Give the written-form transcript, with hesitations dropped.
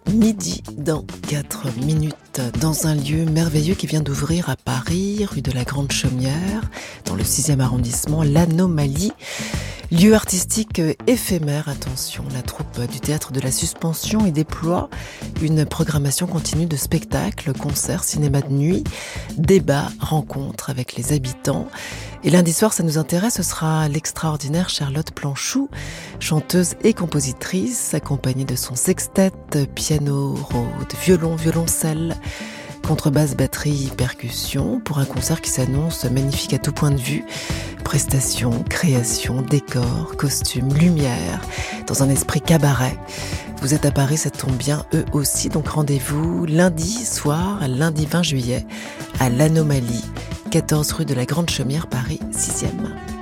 Midi dans 4 minutes, dans un lieu merveilleux qui vient d'ouvrir à Paris, rue de la Grande Chaumière, dans le 6e arrondissement, l'Anomalie. Lieu artistique éphémère, attention, la troupe du Théâtre de la Suspension y déploie une programmation continue de spectacles, concerts, cinéma de nuit, débats, rencontres avec les habitants. Et lundi soir, ça nous intéresse, ce sera l'extraordinaire Charlotte Planchou, chanteuse et compositrice, accompagnée de son sextet, piano, rhodes, violon, violoncelle, contrebasse, batterie, percussion, pour un concert qui s'annonce magnifique à tout point de vue. Prestations, création, décors, costumes, lumière, dans un esprit cabaret. Vous êtes à Paris, ça tombe bien, eux aussi, donc rendez-vous lundi soir, lundi 20 juillet, à l'Anomalie, 14 rue de la Grande Chaumière, Paris 6e.